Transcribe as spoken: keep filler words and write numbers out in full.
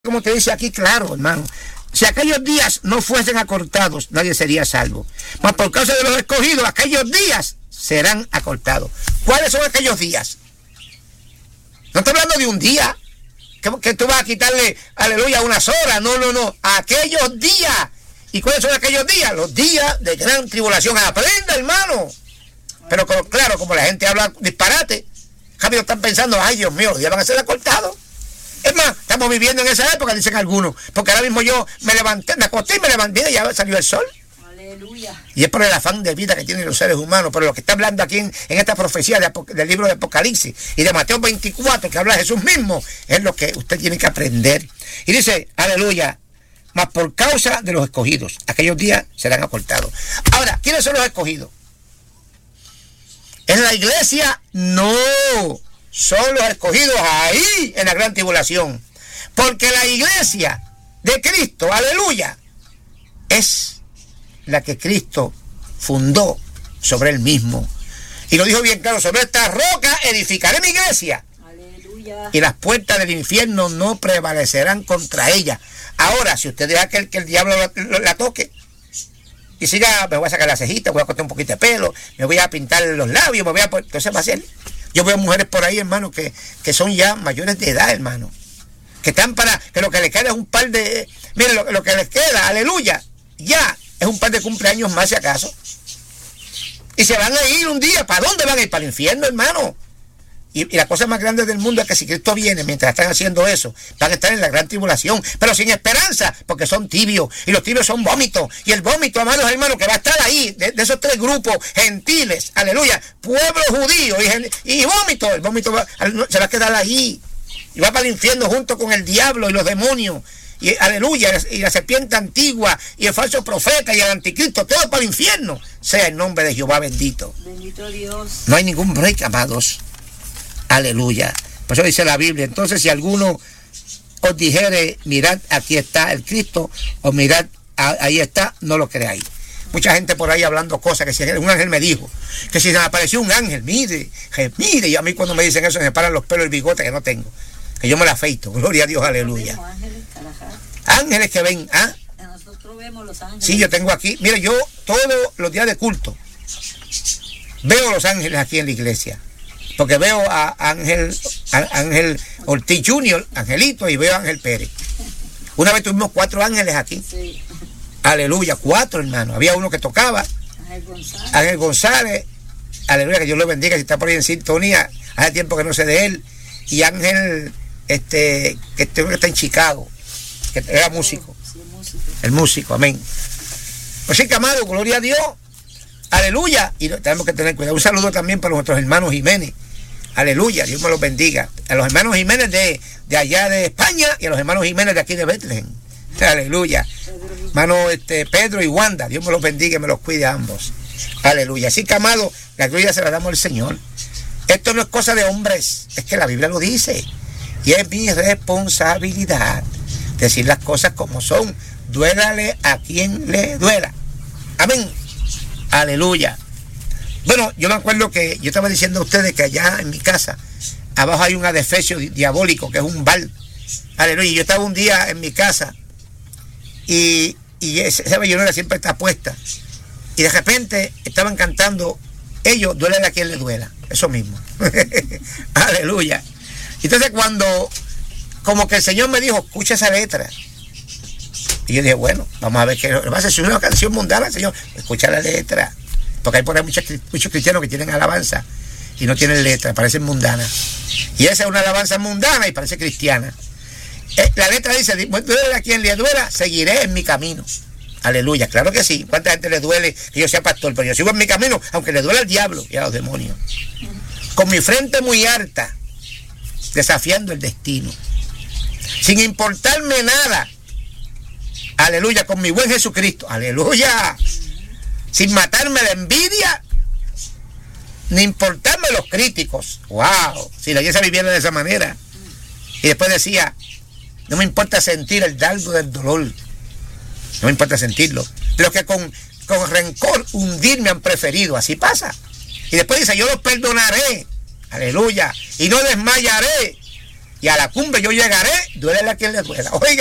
Como te dice aquí, claro, hermano, si aquellos días no fuesen acortados, nadie sería salvo. Mas por causa de los escogidos, aquellos días serán acortados. ¿Cuáles son aquellos días? No estoy hablando de un día, que, que tú vas a quitarle, aleluya, unas horas. No, no, no. Aquellos días. ¿Y cuáles son aquellos días? Los días de gran tribulación. Aprenda, hermano. Pero como, claro, como la gente habla disparate, rápido están pensando, ay, Dios mío, los días van a ser acortados. Es más, estamos viviendo en esa época, dicen algunos, porque ahora mismo yo me levanté, me acosté y me levanté y ya salió el sol. Aleluya. Y es por el afán de vida que tienen los seres humanos. Pero lo que está hablando aquí en, en esta profecía de, del libro de Apocalipsis y de Mateo veinticuatro, que habla de Jesús mismo, es lo que usted tiene que aprender. Y dice, aleluya, mas por causa de los escogidos, aquellos días serán acortados. Ahora, ¿quiénes son los escogidos? ¿En la iglesia? No. Son los escogidos ahí en la gran tribulación. Porque la iglesia de Cristo, aleluya, es la que Cristo fundó sobre él mismo. Y lo dijo bien claro, sobre esta roca edificaré mi iglesia. Aleluya. Y las puertas del infierno no prevalecerán contra ella. Ahora, si usted deja que el, que el diablo la, la toque y siga, me voy a sacar la cejita, voy a cortar un poquito de pelo, me voy a pintar los labios, me voy a... Entonces va a ser... Yo veo mujeres por ahí, hermano, que, que son ya mayores de edad, hermano. Que están para... Que lo que les queda es un par de... Miren, lo, lo que les queda, aleluya, ya es un par de cumpleaños más, si acaso. Y se van a ir un día. ¿Para dónde van a ir? Para el infierno, hermano. Y, y la cosa más grande del mundo es que si Cristo viene, mientras están haciendo eso, van a estar en la gran tribulación, pero sin esperanza, porque son tibios, y los tibios son vómitos, y el vómito, amados hermanos, que va a estar ahí, de, de esos tres grupos, gentiles, aleluya, pueblo judío y, y vómito, el vómito va, se va a quedar ahí, y va para el infierno junto con el diablo y los demonios, y aleluya, y la serpiente antigua, y el falso profeta, y el anticristo, todo para el infierno, sea el nombre de Jehová bendito. Bendito Dios. No hay ningún break, amados. Aleluya. Por eso dice la Biblia. Entonces, si alguno os dijere, mirad, aquí está el Cristo, o mirad, ahí está, no lo creáis. Mucha gente por ahí hablando cosas, que si un ángel me dijo, que si se me apareció un ángel, mire, mire, y a mí cuando me dicen eso, se me paran los pelos del bigote que no tengo, que yo me la afeito, gloria a Dios, aleluya. Ángeles, ángeles que ven, ¿ah? Nosotros vemos los ángeles. Sí, yo tengo aquí, mire, yo todos los días de culto, veo los ángeles aquí en la iglesia. Porque veo a Ángel, a Ángel Ortiz junior, Angelito, y veo a Ángel Pérez. Una vez tuvimos cuatro ángeles aquí. Sí. Aleluya, cuatro, hermano. Había uno que tocaba, Ángel González. Ángel González, aleluya, que Dios lo bendiga, si está por ahí en sintonía, hace tiempo que no sé de él. Y Ángel, este, que está en Chicago, que era músico. Sí, músico. El músico, amén. Pues sí, que amado, gloria a Dios. Aleluya. Y tenemos que tener cuidado. Un saludo también para nuestros hermanos Jiménez. Aleluya. Dios me los bendiga. A los hermanos Jiménez de, de allá de España y a los hermanos Jiménez de aquí de Bethlehem. Aleluya. Hermano este, Pedro y Wanda. Dios me los bendiga y me los cuide a ambos. Aleluya. Así que, amado, la gloria se la damos al Señor. Esto no es cosa de hombres. Es que la Biblia lo dice. Y es mi responsabilidad decir las cosas como son. Duélale a quien le duela. Amén. Aleluya. Bueno, yo me acuerdo que yo estaba diciendo a ustedes que allá en mi casa, abajo hay un adefesio diabólico, que es un bar. Aleluya. Y yo estaba un día en mi casa y, y esa bellonera siempre está puesta. Y de repente estaban cantando, ellos, duélale a quien le duela. Eso mismo. Aleluya. Entonces cuando, como que el Señor me dijo, escucha esa letra. Y yo dije, bueno, vamos a ver qué va a ser. Si una canción mundana, Señor, escucha la letra. Porque hay por ahí muchos, muchos cristianos que tienen alabanza y no tienen letra, parecen mundanas. Y esa es una alabanza mundana y parece cristiana. Eh, la letra dice, duele a quien le duela, seguiré en mi camino. Aleluya, claro que sí. ¿Cuánta gente le duele que yo sea pastor? Pero yo sigo en mi camino, aunque le duele al diablo y a los demonios. Con mi frente muy alta, desafiando el destino. Sin importarme nada. Aleluya, con mi buen Jesucristo. Aleluya. Sin matarme la envidia, ni importarme los críticos. Wow. Si la iglesia viviera de esa manera. Y después decía, no me importa sentir el dardo del dolor. No me importa sentirlo. Los que con, con rencor hundirme han preferido. Así pasa. Y después dice, yo los perdonaré. Aleluya. Y no desmayaré. y a la cumbre yo llegaré, duele a quien le duela. Oiga.